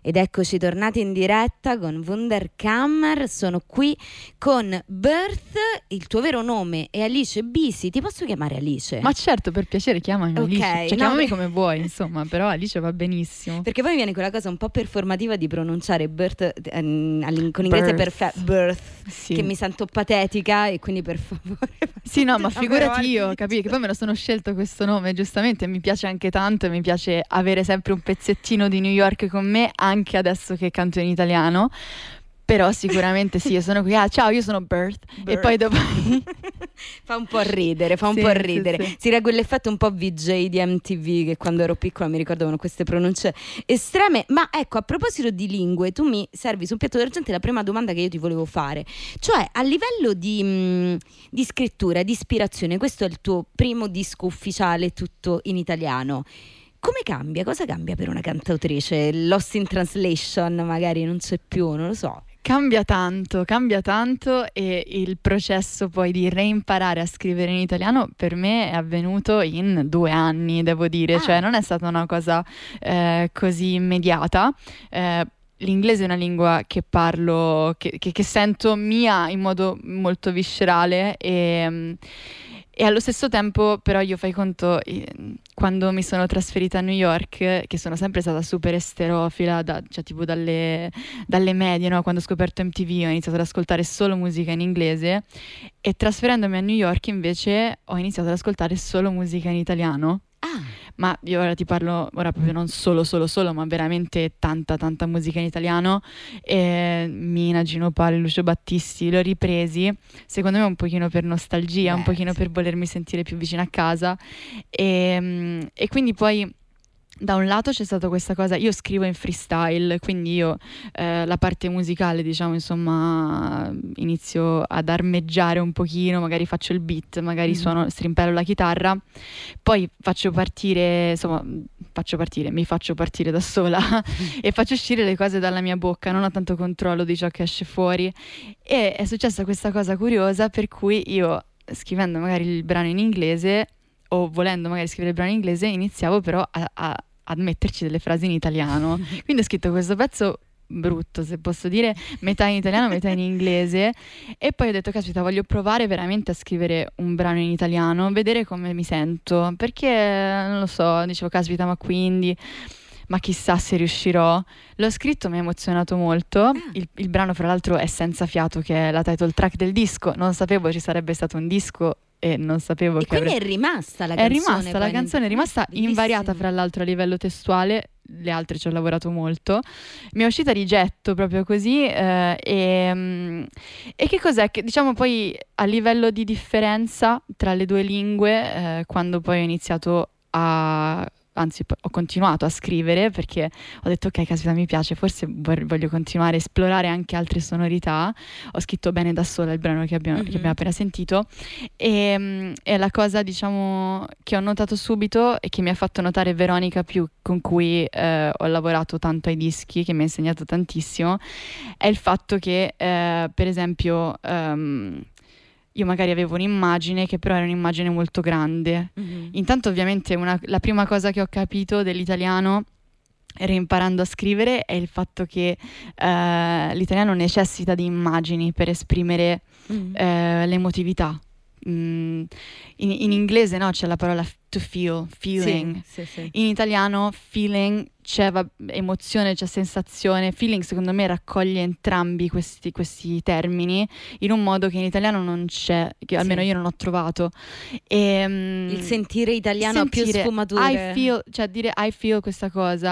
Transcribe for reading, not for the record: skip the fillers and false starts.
Ed eccoci tornati in diretta con Wunderkammer. Sono qui con Birth, il tuo vero nome è Alice Bisi. Ti posso chiamare Alice? Ma certo, per piacere, chiamami Alice. Ok, Cioè, chiamami come vuoi, insomma, però Alice va benissimo. Perché poi mi viene quella cosa un po' performativa di pronunciare Birth con inglese perfetto, Birth, sì. Che mi sento patetica e quindi per favore. Sì, no, ma figurati io, capì? Che poi me lo sono scelto questo nome, giustamente, mi piace anche tanto e mi piace avere sempre un pezzettino di New York con me, anche adesso che canto in italiano. Però sicuramente sì, io sono qui, ciao, io sono Birth. E poi dopo fa un po' ridere, fa un po' ridere. Sì. Si crea quell'effetto un po' VJ di MTV, che quando ero piccola mi ricordavano queste pronunce estreme. Ma ecco, a proposito di lingue, tu mi servi su un piatto d'argento la prima domanda che io ti volevo fare, cioè a livello di scrittura, di ispirazione, questo è il tuo primo disco ufficiale tutto in italiano. Come cambia? Cosa cambia per una cantautrice? Lost in Translation magari non c'è più, non lo so. Cambia tanto e il processo poi di reimparare a scrivere in italiano per me è avvenuto in 2 anni, devo dire, cioè non è stata una cosa così immediata. L'inglese è una lingua che parlo, che sento mia in modo molto viscerale e allo stesso tempo però io fai conto, quando mi sono trasferita a New York, che sono sempre stata super esterofila, cioè tipo dalle medie, no? Quando ho scoperto MTV ho iniziato ad ascoltare solo musica in inglese e trasferendomi a New York invece ho iniziato ad ascoltare solo musica in italiano. Ma io ora ti parlo, ora proprio non solo, ma veramente tanta musica in italiano. Mina, Gino Paoli, Lucio Battisti, li ho ripresi, secondo me un pochino per nostalgia, un pochino per volermi sentire più vicina a casa. E quindi poi da un lato c'è stata questa cosa, io scrivo in freestyle, quindi io la parte musicale, diciamo, insomma, inizio ad armeggiare un pochino, magari faccio il beat, magari strimpello la chitarra, poi mi faccio partire da sola e faccio uscire le cose dalla mia bocca, non ho tanto controllo di ciò che esce fuori. E è successa questa cosa curiosa per cui io, scrivendo magari il brano in inglese o volendo magari scrivere il brano in inglese, iniziavo però a metterci delle frasi in italiano. Quindi ho scritto questo pezzo brutto, se posso dire, metà in italiano, metà in inglese, e poi ho detto, caspita, voglio provare veramente a scrivere un brano in italiano, vedere come mi sento, perché non lo so, dicevo, caspita, ma quindi... ma chissà se riuscirò. L'ho scritto, mi ha emozionato molto. Il brano, fra l'altro, è Senza Fiato, che è la title track del disco. Non sapevo ci sarebbe stato un disco e non sapevo che quindi è rimasta la canzone? La canzone è rimasta invariata, fra l'altro, a livello testuale. Le altre ci ho lavorato molto. Mi è uscita Rigetto proprio così. E che cos'è? Che, diciamo, poi a livello di differenza tra le due lingue, quando poi ho iniziato anzi ho continuato a scrivere, perché ho detto ok, caspita, mi piace, forse voglio continuare a esplorare anche altre sonorità. Ho scritto Bene da sola, il brano che abbiamo appena sentito, e la cosa, diciamo, che ho notato subito e che mi ha fatto notare Veronica Più, con cui ho lavorato tanto ai dischi, che mi ha insegnato tantissimo, è il fatto che per esempio io magari avevo un'immagine che però era un'immagine molto grande. Intanto ovviamente la prima cosa che ho capito dell'italiano, reimparando a scrivere, è il fatto che l'italiano necessita di immagini per esprimere l'emotività. In inglese no, c'è la parola to feel, feeling. Sì. In italiano feeling c'è emozione, c'è sensazione. Feeling secondo me raccoglie entrambi questi termini in un modo che in italiano non c'è, che almeno io non ho trovato. Il sentire italiano ha più sfumature. I feel, cioè dire I feel questa cosa